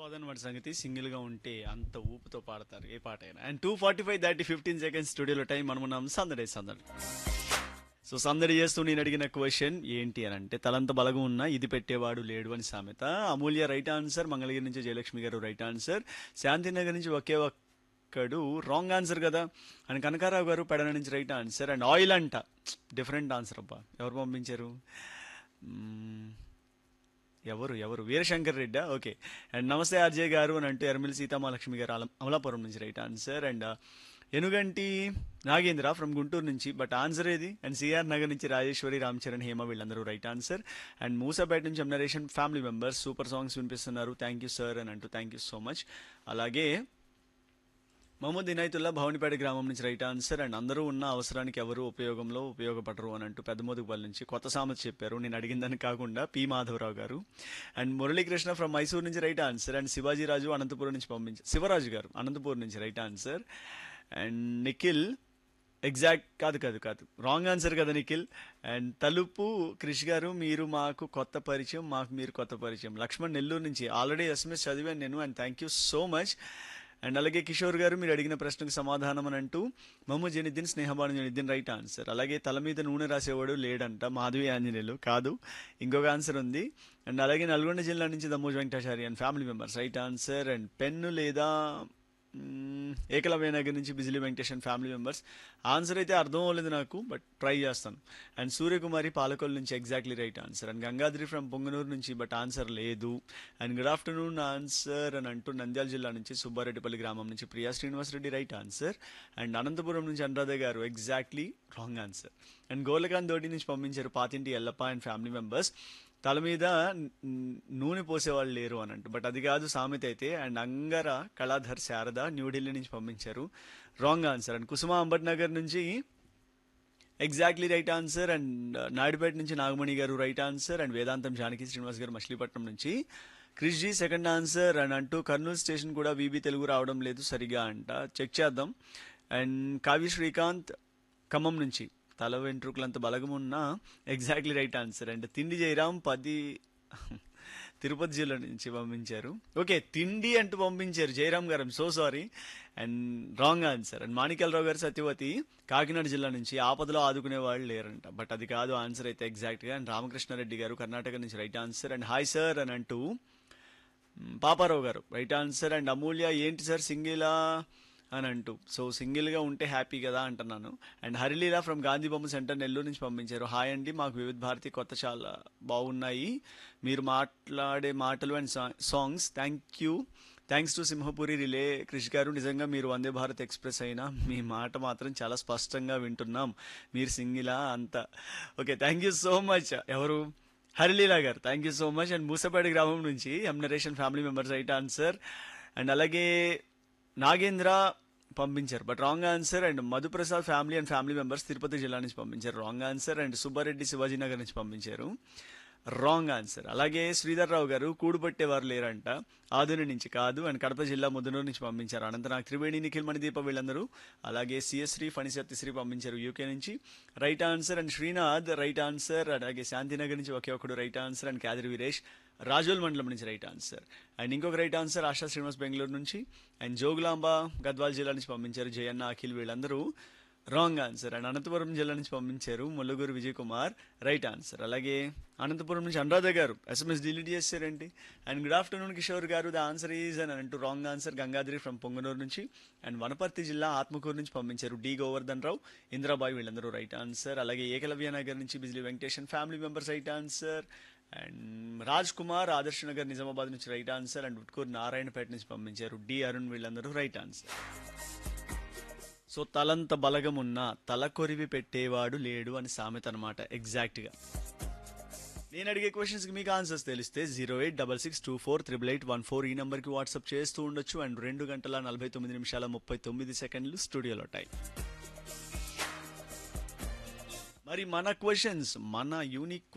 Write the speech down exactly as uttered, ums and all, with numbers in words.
అదనమాట సంగతి. సింగిల్గా ఉంటే అంత ఊపుతో పాడతారు ఏ పాట అయినా. అండ్ టూ ఫార్టీ ఫైవ్ దాటి ఫిఫ్టీన్ సెకండ్స్ స్టూడియోలో టైం. మనం ఉన్నాం సందడి సందడి. సో సందడి చేస్తూ నేను అడిగిన క్వశ్చన్ ఏంటి అని అంటే, తలంత బలగం ఉన్నా ఇది పెట్టేవాడు లేడు అని సామెత. అమూల్య రైట్ ఆన్సర్. మంగళగిరి నుంచి జయలక్ష్మి గారు రైట్ ఆన్సర్. శాంతినగర్ నుంచి ఒకే ఒక్కడు రాంగ్ ఆన్సర్ కదా. అండ్ కనకారావు గారు పెడన నుంచి రైట్ ఆన్సర్. అండ్ ఆయిల్ అంట డిఫరెంట్ ఆన్సర్ అబ్బా. ఎవరు పంపించారు? మ్మ్. ఎవరు ఎవరు వీరశంకర్ రెడ్డా? ఓకే. అండ్ నమస్తే ఆర్జే గారు అని అంటూ ఎర్మిల్ సీతామహాలక్ష్మి గారు అల- అమలాపురం నుంచి right answer. And Enuganti Nagendra from Guntur నుంచి, బట్ ఆన్సర్ ఏది? అండ్ సిఆర్ నగర్ నుంచి రాజేశ్వరి, రామ్ చరణ్, హేమ వీళ్ళందరూ రైట్ ఆన్సర్. అండ్ మూసాపేట నుంచి ఎమ్నరేషన్ ఫ్యామిలీ మెంబర్స్ సూపర్ సాంగ్స్ వినిపిస్తున్నారు, థ్యాంక్ యూ సార్ అని అంటూ థ్యాంక్ యూ సో మచ్. అలాగే మహమ్మద్ ఇనాయతుల్లా భవనిపేట గ్రామం నుంచి రైట్ ఆన్సర్. అండ్ అందరూ ఉన్న అవసరానికి ఎవరు ఉపయోగంలో ఉపయోగపడరు అని అంటూ పెద్దమోదుగుపల్లి నుంచి కొత్త సామెత చెప్పారు, నేను అడిగిందని కాకుండా. పి మాధవరావు గారు. అండ్ మురళీకృష్ణ ఫ్రమ్ మైసూర్ నుంచి right answer. And Sivajiraju Anantapuram నుంచి పంపించారు, శివరాజు గారు అనంతపురం నుంచి right answer. And Nikhil exact కాదు కాదు కాదు రాంగ్ ఆన్సర్ కదా నిఖిల్. అండ్ తలుపు క్రిష్ గారు మీరు మాకు కొత్త పరిచయం, మాకు మీరు కొత్త పరిచయం. లక్ష్మణ్ నెల్లూరు నుంచి ఆల్రెడీ ఎస్ఎంఎస్ చదివాను నేను, and thank you so much. And అలాగే కిషోర్ గారు మీరు అడిగిన ప్రశ్నకు సమాధానం అని అంటూ మహమ్మద్ జనిద్దీన్, స్నేహబాను జనిద్దీన్ రైట్ ఆన్సర్. అలాగే తల మీద నూనె రాసేవాడు లేడంట, మాధవి ఆంజనేయులు కాదు, ఇంకొక ఆన్సర్ ఉంది. అండ్ అలాగే నల్గొండ జిల్లా నుంచి Dammoj Venkatachari and family members right answer. And pen లేదా మ్మ్, ఏకలవ్య నగర్ నుంచి Bijli Venkatesan family members. Answer అయితే అర్థం అవ్వలేదు నాకు, బట్ ట్రై చేస్తాను. అండ్ సూర్యకుమారి పాలకొల్ నుంచి exactly right answer. And Gangadri from Punganur నుంచి, బట్ ఆన్సర్ లేదు. అండ్ గుడ్ ఆఫ్టర్నూన్ ఆన్సర్ అని అంటూ నంద్యాల జిల్లా నుంచి సుబ్బారెడ్డిపల్లి గ్రామం నుంచి Priya Srinivas Reddy right answer. And Anantapuram నుంచి అనురాధ గారు ఎగ్జాక్ట్లీ రాంగ్ ఆన్సర్. అండ్ గోలకాంత్ తోటి నుంచి పంపించారు పాతింటి ఎల్లప్ప అండ్ ఫ్యామిలీ మెంబర్స్. తల మీద న్- నూనె పోసేవాళ్ళు లేరు అని అంటూ, బట్ అది కాదు సామెత అయితే. అండ్ అంగర కళాధర్ శారద న్యూఢిల్లీ నుంచి పంపించారు రాంగ్ ఆన్సర్. అండ్ కుసుమ అంబట్ నగర్ నుంచి exactly right answer. And Naidupeta నుంచి నాగమణి గారు రైట్ ఆన్సర్. అండ్ వేదాంతం జానకి శ్రీనివాస్ గారు మచిలీపట్నం నుంచి క్రిష్ జీ సెకండ్ ఆన్సర్ అని అంటూ కర్నూలు స్టేషన్ కూడా వీబీ తెలుగు రావడం లేదు సరిగా అంట, చెక్ చేద్దాం. అండ్ కావ్య శ్రీకాంత్ ఖమ్మం నుంచి తల వెంట్రుకలంత బలగం ఉన్నా ఎగ్జాక్ట్లీ రైట్ ఆన్సర్. అండ్ తిండి జయరాం పది తిరుపతి జిల్లా నుంచి పంపించారు. ఓకే తిండి అంటూ పంపించారు జయరాం గారు, so sorry. And wrong answer. And Manikyalarao గారు సత్యవతి కాకినాడ జిల్లా నుంచి ఆపదలో ఆదుకునే వాళ్ళు లేరంట, బట్ అది కాదు ఆన్సర్ అయితే ఎగ్జాక్ట్గా. అండ్ రామకృష్ణారెడ్డి గారు కర్ణాటక నుంచి right answer. And hi sir అని అంటూ మ్, పాపారావు గారు రైట్ ఆన్సర్. అండ్ అమూల్య ఏంటి సార్ సింగిలా అని అంటూ, సో సింగిల్గా ఉంటే హ్యాపీ కదా అంటున్నాను. అండ్ హరిలీలా ఫ్రమ్ గాంధీ బొమ్మ సెంటర్ నెల్లూరు నుంచి పంపించారు హాయ్ అండి, మాకు వివిధ భారతి కొత్త చాలా బాగున్నాయి, మీరు మాట్లాడే మాటలు and songs thank you, thanks to Simhapuri relay Krish గారు. నిజంగా మీరు వందే భారత్ ఎక్స్ప్రెస్ అయినా మీ మాట మాత్రం చాలా స్పష్టంగా వింటున్నాం, మీరు సింగిలా అంతా. Okay thank you so much. ఎవరు? హరిలీలా గారు thank you so much. And Moosapet గ్రామం నుంచి ఎం narration family members right answer. And అలాగే నాగేంద్ర పంపించారు, but wrong answer. And Madhu Prasad family and family members Tirupati జిల్లా నుంచి పంపించారు wrong answer. And Subbareddy Shivaji Nagar నుంచి పంపించారు రాంగ్ ఆన్సర్. అలాగే శ్రీధర్ రావు గారు కూడు పట్టేవారు లేరంట, ఆదుని నుంచి కాదు. అండ్ కడప జిల్లా ముద్దనూరు నుంచి పంపించారు అనంతనాగ్ త్రివేణి, నిఖిల్, మణిదీప వీళ్ళందరూ. అలాగే సిఎస్శ్రీ ఫణిసత్యశ్రీ పంపించారు యూకే నుంచి right answer. And Srinath right answer. అలాగే శాంతినగర్ నుంచి ఒకే ఒకడు right answer. And Kadiri Veeresh Razole మండలం నుంచి రైట్ ఆన్సర్. అండ్ ఇంకొక రైట్ ఆన్సర్ ఆశా శ్రీనివాస్ బెంగళూరు నుంచి. అండ్ జోగులాంబ గద్వాల్ జిల్లా నుంచి పంపించారు జయన్న, అఖిల్ వీళ్ళందరూ రాంగ్ ఆన్సర్. అండ్ అనంతపురం జిల్లా నుంచి పంపించారు ముల్లగూరు విజయ్ కుమార్ రైట్ ఆన్సర్. అలాగే అనంతపురం నుంచి అనురాధ గారు ఎస్ఎంఎస్ డిలీట్ చేశారండి. అండ్ గుడ్ ఆఫ్టర్నూన్ కిషోర్ గారు, ద ఆన్సర్ ఈజ్ అని అంటూ wrong answer. Gangadri from Punganur నుంచి. అండ్ వనపర్తి జిల్లా ఆత్మకూరు నుంచి పంపించారు డి గోవర్ధన్ రావు, ఇందిరాబాయి వీళ్ళందరూ రైట్ ఆన్సర్. అలాగే ఏకలవ్య నగర్ నుంచి Bijli Venkatesan family members right answer. And Raj Kumar Adarsh Nagar Nizamabad నుంచి right answer. And Utkoor Narayanpet నుంచి పంపించారు డి అరుణ్ వీళ్ళందరూ రైట్ ఆన్సర్. సో తలంత బలగం ఉన్నా తల కొరివి పెట్టేవాడు లేడు అని సామెత అనమాట ఎగ్జాక్ట్గా. నేను అడిగే క్వశ్చన్స్కి మీకు ఆన్సర్స్ తెలిస్తే zero eight double six two four triple eight one four ఈ నెంబర్కి వాట్సాప్ చేస్తూ ఉండొచ్చు. అండ్ రెండు గంటల నలభై తొమ్మిది నిమిషాల ముప్పై తొమ్మిది సెకండ్లు స్టూడియోలో టైం. మరి మన క్వశ్చన్స్, మన యూనిక్